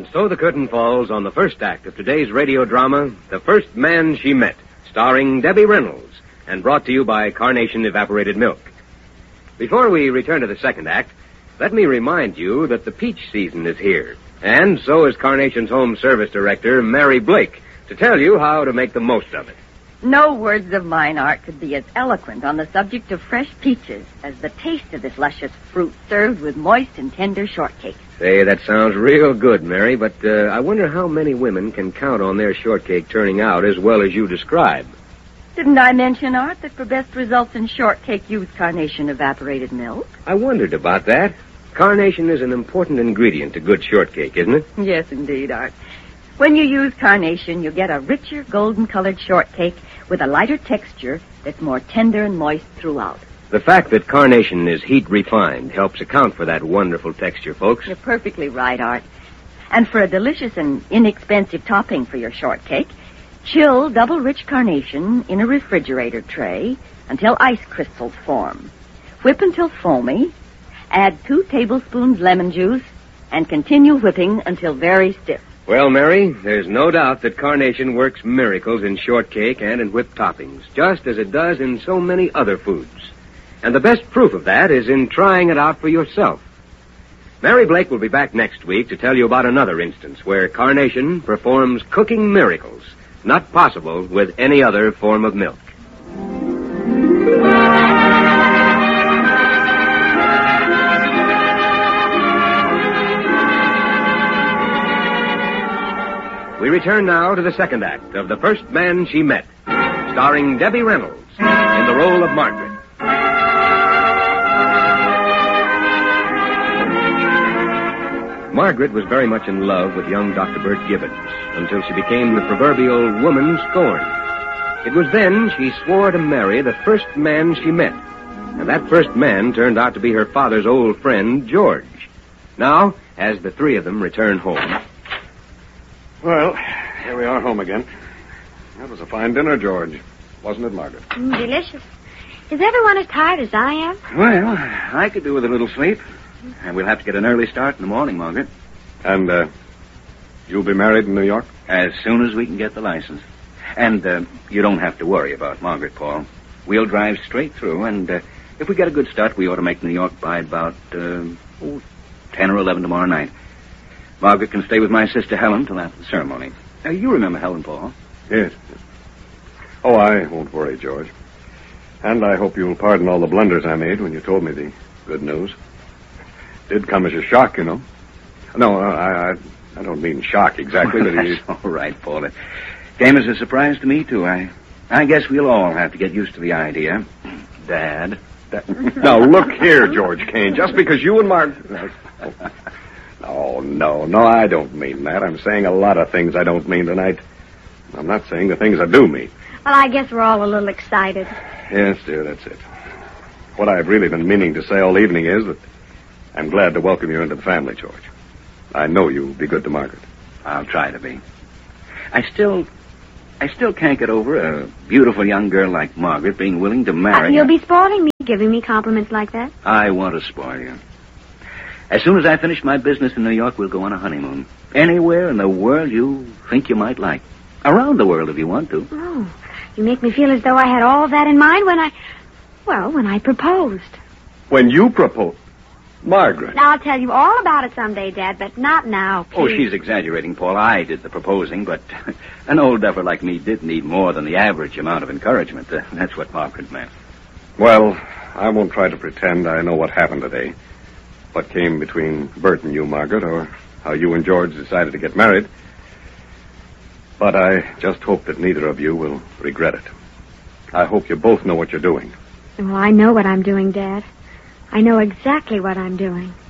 And so the curtain falls on the first act of today's radio drama, The First Man She Met, starring Debbie Reynolds, and brought to you by Carnation Evaporated Milk. Before we return to the second act, let me remind you that the peach season is here, and so is Carnation's Home Service Director, Mary Blake, to tell you how to make the most of it. No words of mine, Art, could be as eloquent on the subject of fresh peaches as the taste of this luscious fruit served with moist and tender shortcake. Say, that sounds real good, Mary, but I wonder how many women can count on their shortcake turning out as well as you describe. Didn't I mention, Art, that for best results in shortcake, use Carnation Evaporated Milk? I wondered about that. Carnation is an important ingredient to good shortcake, isn't it? Yes, indeed, Art. When you use Carnation, you get a richer, golden-colored shortcake with a lighter texture that's more tender and moist throughout. The fact that Carnation is heat-refined helps account for that wonderful texture, folks. You're perfectly right, Art. And for a delicious and inexpensive topping for your shortcake, chill double-rich Carnation in a refrigerator tray until ice crystals form. Whip until foamy, add 2 tablespoons lemon juice, and continue whipping until very stiff. Well, Mary, there's no doubt that Carnation works miracles in shortcake and in whipped toppings, just as it does in so many other foods. And the best proof of that is in trying it out for yourself. Mary Blake will be back next week to tell you about another instance where Carnation performs cooking miracles, not possible with any other form of milk. We return now to the second act of The First Man She Met, starring Debbie Reynolds in the role of Margaret. Margaret was very much in love with young Dr. Bert Gibbons until she became the proverbial woman scorned. It was then she swore to marry the first man she met, and that first man turned out to be her father's old friend, George. Now, as the three of them return home... Well, here we are home again. That was a fine dinner, George. Wasn't it, Margaret? Delicious. Is everyone as tired as I am? Well, I could do with a little sleep. And we'll have to get an early start in the morning, Margaret. And, you'll be married in New York? As soon as we can get the license. And, you don't have to worry about Margaret, Paul. We'll drive straight through, and, if we get a good start, we ought to make New York by about, 10 or 11 tomorrow night. Margaret can stay with my sister Helen till after the ceremony. You remember Helen, Paul? Yes. Oh, I won't worry, George. And I hope you'll pardon all the blunders I made when you told me the good news. It did come as a shock, you know. No, I don't mean shock exactly, but That's all right, Paul. It came as a surprise to me, too. I guess we'll all have to get used to the idea. Dad. Now, look here, George Kane. Just because you and Margaret... No, I don't mean that. I'm saying a lot of things I don't mean tonight. I'm not saying the things I do mean. Well, I guess we're all a little excited. Yes, dear, that's it. What I've really been meaning to say all evening is that I'm glad to welcome you into the family, George. I know you'll be good to Margaret. I'll try to be. I still can't get over a beautiful young girl like Margaret being willing to marry... You'll be spoiling me, giving me compliments like that? I want to spoil you. As soon as I finish my business in New York, we'll go on a honeymoon. Anywhere in the world you think you might like. Around the world if you want to. Oh, you make me feel as though I had all that in mind when I proposed. When you proposed? Margaret. Now, I'll tell you all about it someday, Dad, but not now, please. Oh, she's exaggerating, Paul. I did the proposing, but an old duffer like me did need more than the average amount of encouragement. That's what Margaret meant. Well, I won't try to pretend I know what happened today. What came between Bert and you, Margaret, or how you and George decided to get married. But I just hope that neither of you will regret it. I hope you both know what you're doing. Well, I know what I'm doing, Dad. I know exactly what I'm doing.